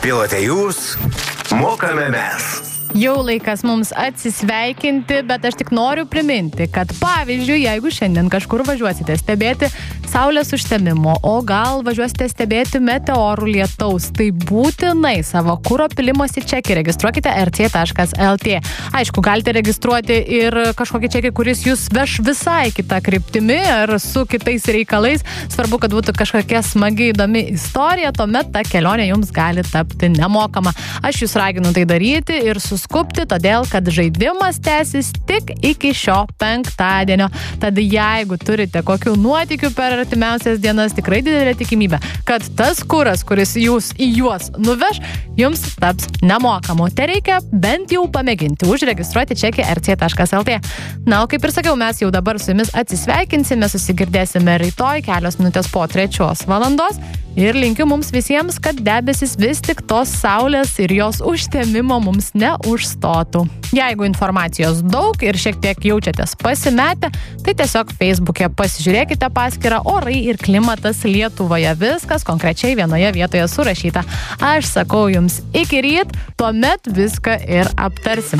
Pilote jūs, mokame mes. Jau laikas mums atsisveikinti, bet aš tik noriu priminti, kad pavyzdžiui, jeigu šiandien kažkur važiuosite stebėti saulės užtemimo, o gal važiuosite stebėti meteorų lietaus, tai būtinai savo kuro pilimosi čekį registruokite rc.lt. Aišku, galite registruoti ir kažkokį čekį, kuris jūs veš visai kitą kryptimi ar su kitais reikalais. Svarbu, kad būtų kažkokia smagi, įdomi istorija, tuomet ta kelionė jums gali tapti nemokama. Aš jūs raginu tai daryti ir suskubti, todėl, kad žaidimas tęsis tik iki šio penktadienio. Tad jeigu turite kokių nuotykių per artimiausias dienas, tikrai didelė tikimybė, kad tas kuras, kuris jūs į juos nuveš, jums taps nemokamu. Te reikia bent jau pamėginti, užregistruoti čekį rc.lt. Na, o kaip ir sakiau, mes jau dabar su jumis atsisveikinsime, susigirdėsime rytoj, kelios minutės po 3 valandos. Ir linkiu mums visiems, kad debesis vis tik tos saulės ir jos užtemimo mums neužstotų. Jeigu informacijos daug ir šiek tiek jaučiatės pasimetę, tai tiesiog Facebook'e pasižiūrėkite paskyrą Orai ir klimatas Lietuvoje. Viskas konkrečiai vienoje vietoje surašyta. Aš sakau jums iki ryt, tuomet viską ir aptarsim.